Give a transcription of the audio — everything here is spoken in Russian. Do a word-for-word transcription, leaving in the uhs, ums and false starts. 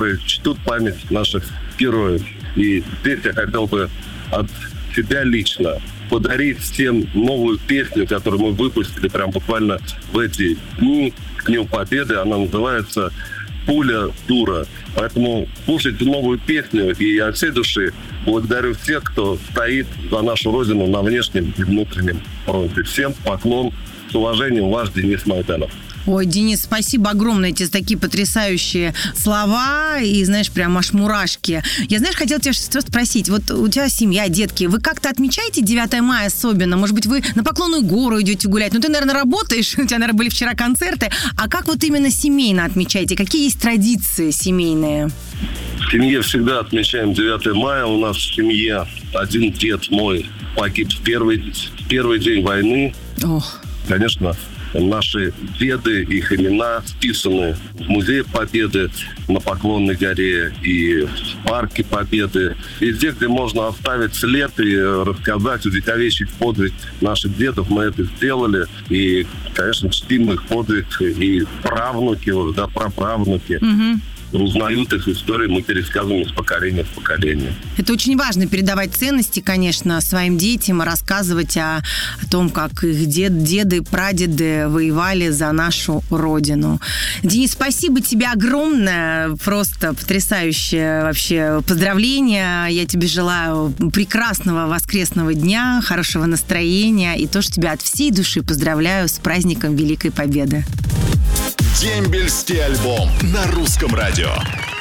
которые чтут память наших героев. И здесь я хотел бы от себя лично подарить всем новую песню, которую мы выпустили прям буквально в эти дни к Дню Победы. Она называется «Пуля дура». Поэтому слушайте новую песню, и я от всей души благодарю всех, кто стоит за нашу Родину на внешнем и внутреннем фронте. Всем поклон, с уважением, ваш Денис Майданов. Ой, Денис, спасибо огромное, эти такие потрясающие слова, и, знаешь, прям аж мурашки. Я, знаешь, хотела тебя что спросить, вот у тебя семья, детки, вы как-то отмечаете девятое мая особенно? Может быть, вы на Поклонную гору идете гулять? Ну, ты, наверное, работаешь, у тебя, наверное, были вчера концерты. А как вот именно семейно отмечаете? Какие есть традиции семейные? В семье всегда отмечаем девятое мая. У нас в семье один дед мой погиб в первый, в первый день войны. Ох. Конечно, наши деды, их имена вписаны в Музей Победы на Поклонной горе и в Парке Победы. Везде, где можно оставить след и рассказать увековечить подвиг наших дедов, мы это сделали. И, конечно, чтим их подвиг и правнуки, да, праправнуки. Угу. Узнают их истории, мы пересказываем из поколения в поколение. Это очень важно, передавать ценности, конечно, своим детям, рассказывать о, о том, как их дед, деды, прадеды воевали за нашу Родину. Денис, спасибо тебе огромное, просто потрясающее вообще поздравление. Я тебе желаю прекрасного воскресного дня, хорошего настроения и тоже тебя от всей души поздравляю с праздником Великой Победы. Дембельский альбом на Русском радио.